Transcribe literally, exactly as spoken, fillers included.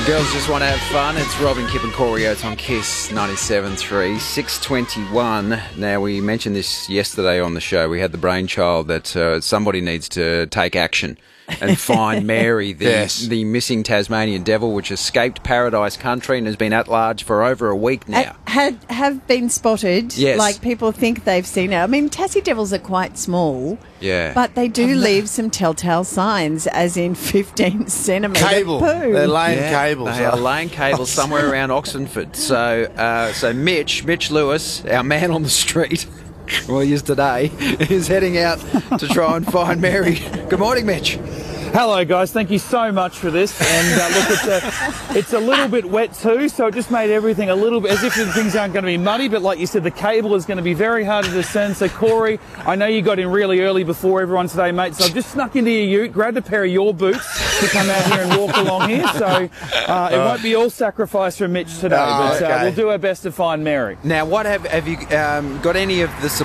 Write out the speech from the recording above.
Girls just want to have fun. It's Robin, Kip and Corey Oates on Kiss ninety-seven point three, six twenty-one. Now, we mentioned this yesterday on the show. We had the brainchild that uh, somebody needs to take action and find Mary, the, yes. the missing Tasmanian devil, which escaped Paradise Country and has been at large for over a week now. Had, have been spotted. Yes. Like, people think they've seen her. I mean, Tassie devils are quite small. Yeah. But they do leave some telltale signs, as in fifteen centimetre Cable. poo. They're laying Yeah, cables. They are laying cables somewhere around Oxenford. So, uh, so Mitch, Mitch Lewis, our man on the street, well, he is today, is heading out to try and find Mary. Good morning, Mitch. Hello, guys. Thank you so much for this. And uh, look, it's a, it's a little bit wet too, so it just made everything a little bit as if things aren't going to be muddy. But like you said, the cable is going to be very hard to discern. So, Corey, I know you got in really early before everyone today, mate. So I've just snuck into your ute, grabbed a pair of your boots to come out here and walk along here. So uh, it won't be all sacrifice from Mitch today, Oh, but uh, okay. we'll do our best to find Mary. Now, what have have you um, got any of the